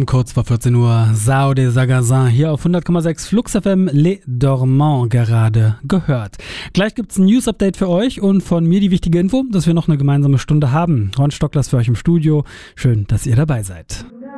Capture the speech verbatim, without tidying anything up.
Um kurz vor vierzehn Uhr, Sao de Sagazin hier auf hundert Komma sechs Flux F M, Les Dormants gerade gehört. Gleich gibt's ein News-Update für euch und von mir die wichtige Info, dass wir noch eine gemeinsame Stunde haben. Ron Stockler ist für euch im Studio. Schön, dass ihr dabei seid.